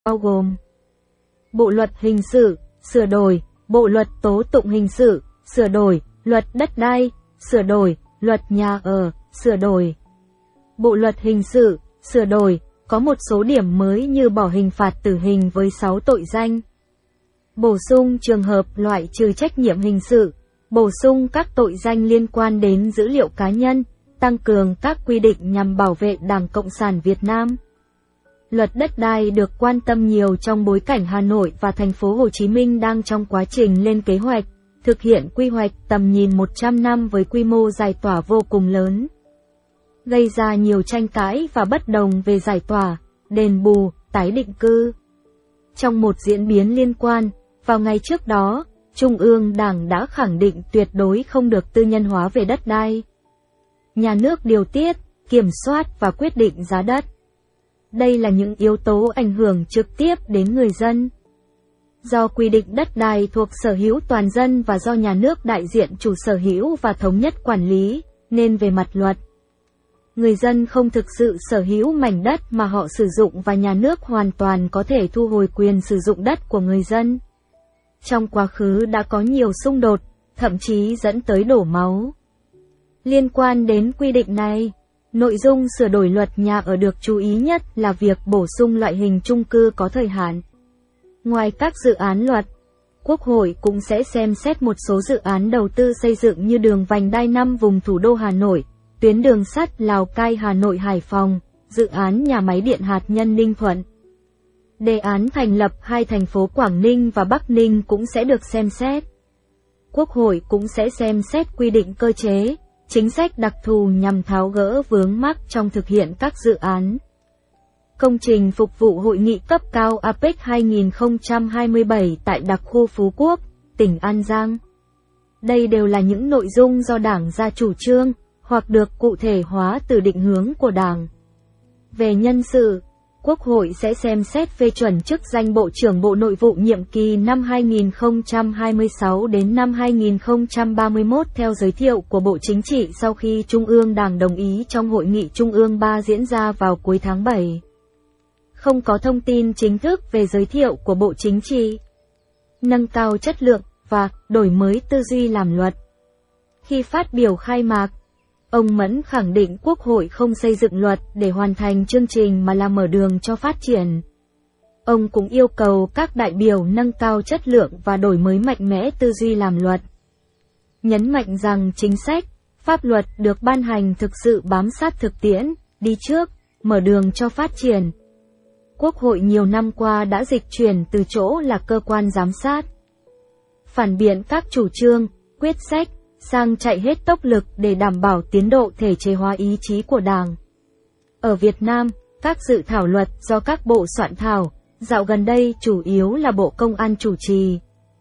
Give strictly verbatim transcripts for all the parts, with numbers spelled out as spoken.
bao gồm Bộ luật hình sự, sửa đổi, Bộ luật tố tụng hình sự, sửa đổi, luật đất đai, sửa đổi, luật nhà ở, sửa đổi. Bộ luật hình sự, sửa đổi, có một số điểm mới như bỏ hình phạt tử hình với sáu tội danh. Bổ sung trường hợp loại trừ trách nhiệm hình sự, bổ sung các tội danh liên quan đến dữ liệu cá nhân, tăng cường các quy định nhằm bảo vệ Đảng Cộng sản Việt Nam. Luật đất đai được quan tâm nhiều trong bối cảnh Hà Nội và thành phố Hồ Chí Minh đang trong quá trình lên kế hoạch, thực hiện quy hoạch tầm nhìn một trăm năm với quy mô giải tỏa vô cùng lớn, gây ra nhiều tranh cãi và bất đồng về giải tỏa, đền bù, tái định cư. Trong một diễn biến liên quan, vào ngày trước đó, Trung ương Đảng đã khẳng định tuyệt đối không được tư nhân hóa về đất đai. Nhà nước điều tiết, kiểm soát và quyết định giá đất. Đây là những yếu tố ảnh hưởng trực tiếp đến người dân. Do quy định đất đai thuộc sở hữu toàn dân và do nhà nước đại diện chủ sở hữu và thống nhất quản lý, nên về mặt luật, người dân không thực sự sở hữu mảnh đất mà họ sử dụng và nhà nước hoàn toàn có thể thu hồi quyền sử dụng đất của người dân. Trong quá khứ đã có nhiều xung đột, thậm chí dẫn tới đổ máu. Liên quan đến quy định này, nội dung sửa đổi luật nhà ở được chú ý nhất là việc bổ sung loại hình chung cư có thời hạn. Ngoài các dự án luật, Quốc hội cũng sẽ xem xét một số dự án đầu tư xây dựng như đường vành đai năm vùng thủ đô Hà Nội, tuyến đường sắt Lào Cai Hà Nội Hải Phòng, dự án nhà máy điện hạt nhân Ninh Thuận. Đề án thành lập hai thành phố Quảng Ninh và Bắc Ninh cũng sẽ được xem xét. Quốc hội cũng sẽ xem xét quy định cơ chế, chính sách đặc thù nhằm tháo gỡ vướng mắc trong thực hiện các dự án. Công trình phục vụ hội nghị cấp cao a pếch hai không hai bảy tại đặc khu Phú Quốc, tỉnh An Giang. Đây đều là những nội dung do Đảng ra chủ trương, hoặc được cụ thể hóa từ định hướng của Đảng. Về nhân sự, Quốc hội sẽ xem xét phê chuẩn chức danh Bộ trưởng Bộ Nội vụ nhiệm kỳ năm hai nghìn không trăm hai mươi sáu đến năm hai nghìn không trăm ba mươi mốt theo giới thiệu của Bộ Chính trị sau khi Trung ương Đảng đồng ý trong Hội nghị Trung ương ba diễn ra vào cuối tháng bảy. Không có thông tin chính thức về giới thiệu của Bộ Chính trị. Nâng cao chất lượng và đổi mới tư duy làm luật. Khi phát biểu khai mạc, ông Mẫn khẳng định Quốc hội không xây dựng luật để hoàn thành chương trình mà là mở đường cho phát triển. Ông cũng yêu cầu các đại biểu nâng cao chất lượng và đổi mới mạnh mẽ tư duy làm luật. Nhấn mạnh rằng chính sách, pháp luật được ban hành thực sự bám sát thực tiễn, đi trước, mở đường cho phát triển. Quốc hội nhiều năm qua đã dịch chuyển từ chỗ là cơ quan giám sát, phản biện các chủ trương, quyết sách, sang chạy hết tốc lực để đảm bảo tiến độ thể chế hóa ý chí của Đảng. Ở Việt Nam, các dự thảo luật do các bộ soạn thảo, dạo gần đây chủ yếu là Bộ Công an chủ trì.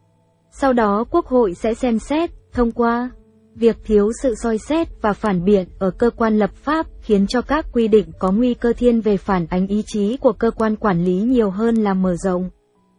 Sau đó Quốc hội sẽ xem xét, thông qua. Việc thiếu sự soi xét và phản biện ở cơ quan lập pháp khiến cho các quy định có nguy cơ thiên về phản ánh ý chí của cơ quan quản lý nhiều hơn là mở rộng.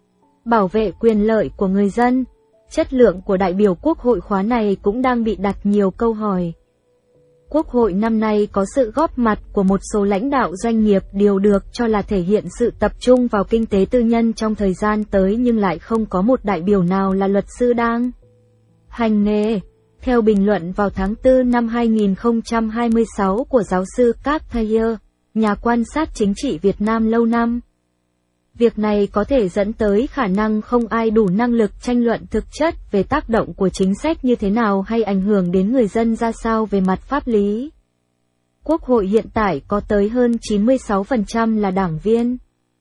Bảo vệ quyền lợi của người dân. Chất lượng của đại biểu Quốc hội khóa này cũng đang bị đặt nhiều câu hỏi. Quốc hội năm nay có sự góp mặt của một số lãnh đạo doanh nghiệp điều được cho là thể hiện sự tập trung vào kinh tế tư nhân trong thời gian tới nhưng lại không có một đại biểu nào là luật sư đang hành nghề. Theo bình luận vào tháng tư năm hai nghìn không trăm hai mươi sáu của giáo sư Park Tae-hyeon, nhà quan sát chính trị Việt Nam lâu năm, việc này có thể dẫn tới khả năng không ai đủ năng lực tranh luận thực chất về tác động của chính sách như thế nào hay ảnh hưởng đến người dân ra sao về mặt pháp lý. Quốc hội hiện tại có tới hơn chín mươi sáu phần trăm là đảng viên,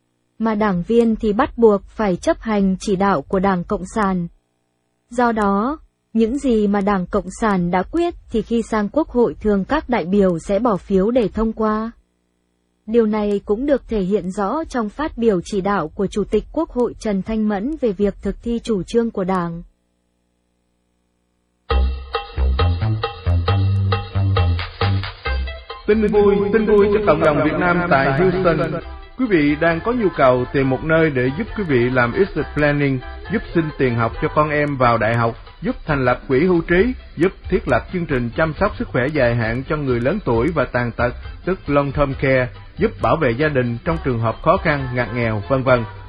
mà đảng viên thì bắt buộc phải chấp hành chỉ đạo của Đảng Cộng sản. Do đó, những gì mà Đảng Cộng sản đã quyết thì khi sang Quốc hội thường các đại biểu sẽ bỏ phiếu để thông qua. Điều này cũng được thể hiện rõ trong phát biểu chỉ đạo của Chủ tịch Quốc hội Trần Thanh Mẫn về việc thực thi chủ trương của Đảng. Tin vui, tin vui cho cộng đồng Việt Nam tại Houston. Quý vị đang có nhu cầu tìm một nơi để giúp quý vị làm exit planning, giúp xin tiền học cho con em vào đại học, giúp thành lập quỹ hưu trí, giúp thiết lập chương trình chăm sóc sức khỏe dài hạn cho người lớn tuổi và tàn tật, tức long term care, giúp bảo vệ gia đình trong trường hợp khó khăn, ngặt nghèo, vân vân.